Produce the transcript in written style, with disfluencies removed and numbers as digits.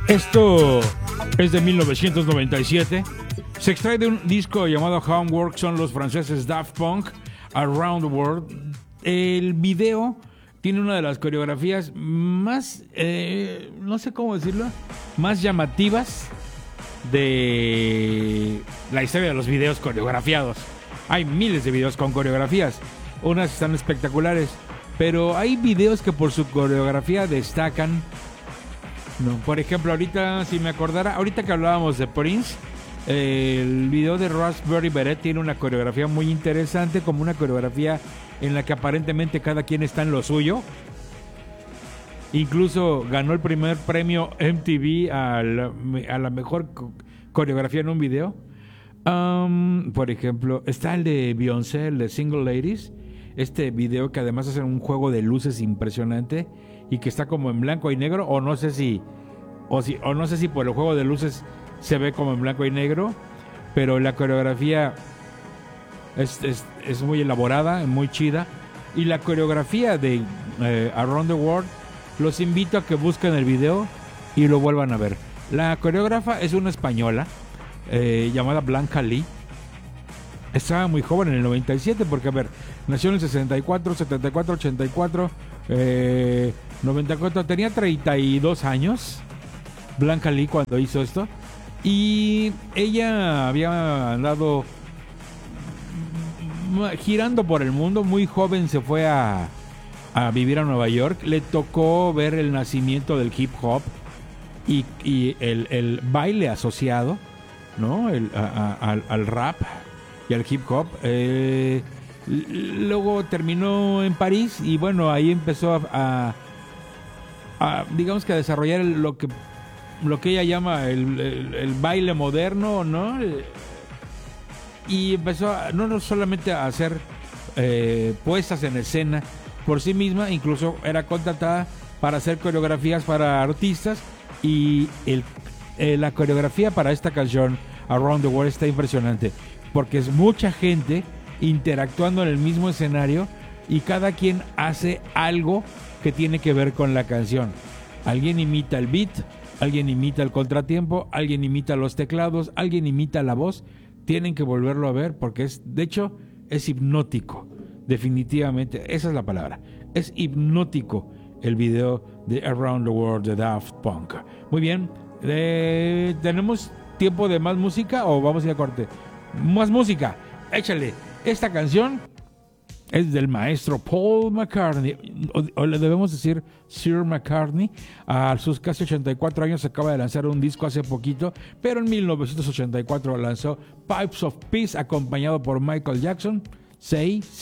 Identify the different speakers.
Speaker 1: Esto es de 1997. Se extrae de un disco llamado Homework. Son los franceses Daft Punk, Around the World. El video tiene una de las coreografías más, no sé cómo decirlo, más llamativas de la historia de los videos coreografiados. Hay miles de videos con coreografías. Unas están espectaculares, pero hay videos que por su coreografía destacan. No, por ejemplo, ahorita, si me acordara, ahorita que hablábamos de Prince, el video de Raspberry Beret tiene una coreografía muy interesante, como una coreografía en la que aparentemente cada quien está en lo suyo. Incluso ganó el primer premio MTV a la mejor coreografía en un video. Por ejemplo, está el de Beyoncé, el de Single Ladies. Este video que además hace un juego de luces impresionante y que está como en blanco y negro, o no sé si por el juego de luces se ve como en blanco y negro, pero la coreografía es muy elaborada, muy chida. Y la coreografía de Around the World, los invito a que busquen el video y lo vuelvan a ver. La coreógrafa es una española llamada Blanca Lee. Estaba muy joven en el 97, porque a ver, nació en el 64, 74, 84, 94, tenía 32 años Blanca Lee cuando hizo esto. Y ella había andado girando por el mundo. Muy joven se fue a vivir a Nueva York. Le tocó ver el nacimiento del hip hop y el baile asociado, ¿no? Al rap y al hip hop. Luego terminó en París y bueno, ahí empezó a digamos que a desarrollar lo que ella llama el baile moderno, ¿no? Y empezó no solamente a hacer puestas en escena por sí misma, incluso era contratada para hacer coreografías para artistas. Y la coreografía para esta canción Around the World está impresionante, porque es mucha gente interactuando en el mismo escenario y cada quien hace algo que tiene que ver con la canción. Alguien imita el beat, alguien imita el contratiempo, alguien imita los teclados, alguien imita la voz. Tienen que volverlo a ver porque de hecho es hipnótico. Definitivamente, esa es la palabra. Es hipnótico el video de Around the World de Daft Punk. Muy bien, ¿tenemos tiempo de más música o vamos a ir a corte? Más música, échale. Esta canción es del maestro Paul McCartney, o le debemos decir Sir McCartney. A sus casi 84 años acaba de lanzar un disco hace poquito, pero en 1984 lanzó Pipes of Peace, acompañado por Michael Jackson. Say